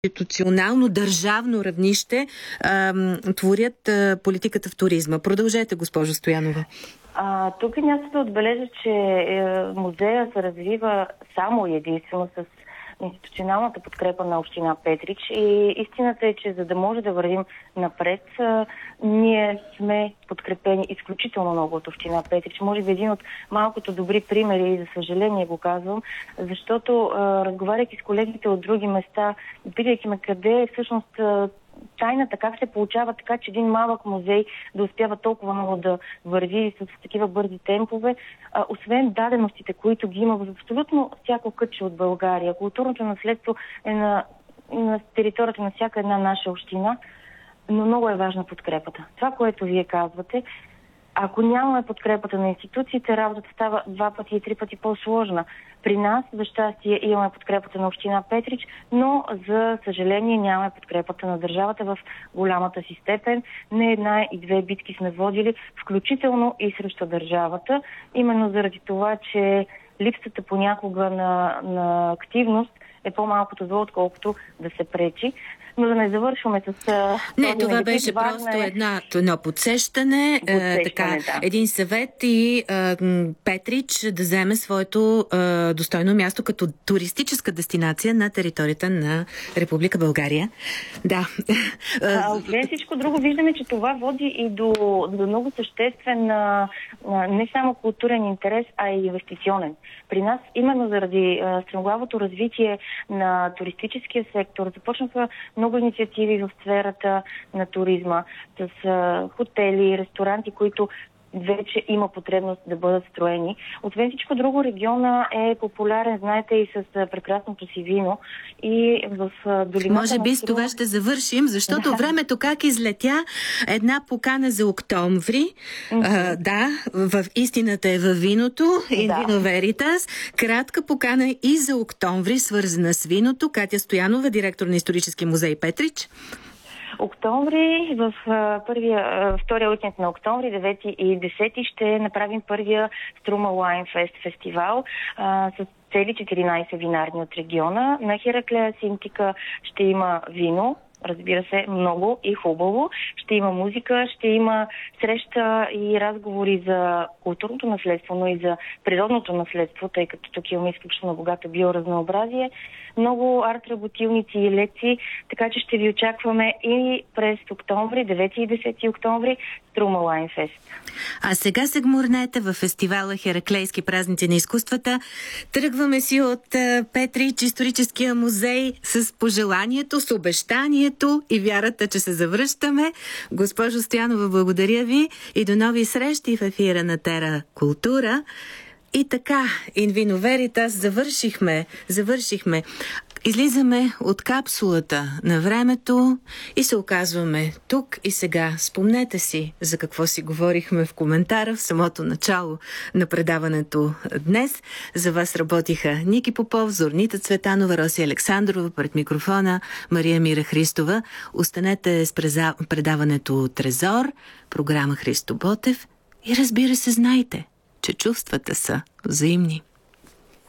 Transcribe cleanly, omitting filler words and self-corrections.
институционално, държавно равнище творят политиката в туризма. Продължете, госпожо Стоянова. Тук е място да отбележа, че музея се развива само и единствено с институционалната подкрепа на община Петрич и истината е, че за да може да вървим напред, ние сме подкрепени изключително много от община Петрич. Може би един от малкото добри примери, и за съжаление го казвам, защото разговаряйки с колегите от други места, питайки ме къде е всъщност тайната, как се получава така, че един малък музей да успява толкова много да върви с такива бързи темпове, освен даденостите, които ги има в абсолютно всяко кътче от България. Културното наследство е на територията на всяка една наша община, но много е важна подкрепата. Това, което вие казвате, ако нямаме подкрепата на институциите, работата става 2 пъти и 3 пъти по-сложна. При нас, за щастие, имаме подкрепата на община Петрич, но за съжаление нямаме подкрепата на държавата в голямата си степен. Не една и две битки сме водили, включително и срещу държавата, именно заради това, че липсата понякога на активност е по-малкото зло, отколкото да се пречи. Но да не завършваме с... Не, това беше просто едно подсещане, така, един съвет и Петрич да вземе своето достойно място като туристическа дестинация на територията на Република България. Да. Освен всичко друго, виждаме, че това води и до много съществен не само културен интерес, а и инвестиционен. При нас, именно заради стремглавото развитие на туристическия сектор, започнаха много инициативи в сферата на туризма, с хотели, ресторанти, които вече има потребност да бъдат строени. Освен всичко друго, региона е популярен, знаете, и с прекрасното си вино. И в долината... Може би с това ще завършим, защото времето как излетя, една покана за октомври. Истината е във виното, Вино Веритас. Кратка покана и за октомври, свързана с виното. Катя Стоянова, директор на Исторически музей Петрич. Октомври, в втория уикенд на октомври, 9 и 10 ще направим първия Струма Wine Fest фестивал с цели 14 винарни от региона. На Хераклея Синтика ще има вино, разбира се, много и хубаво. Ще има музика, ще има среща и разговори за културното наследство, но и за природното наследство, тъй като тук имаме изключително богато биоразнообразие. Много арт-работилници и лекции, така че ще ви очакваме и през октомври, 9 и 10 октомври, Струма Wine Fest. А сега се гмурнете във фестивала Хераклейски празници на изкуствата. Тръгваме си от Петрич, историческия музей, с пожеланието, с обещанието и вярата, че се завръщаме. Госпожо Стоянова, благодаря ви и до нови срещи в ефира на Тера Култура. И така, In Vino Veritas, завършихме. Излизаме от капсулата на времето и се оказваме тук и сега. Спомнете си за какво си говорихме в коментара в самото начало на предаването днес. За вас работиха Ники Попов, Зорнита Цветанова, Роси Александрова, пред микрофона Мария Мира Христова. Останете с предаването Трезор, програма Христо Ботев и разбира се, знайте, че чувствата са взаимни.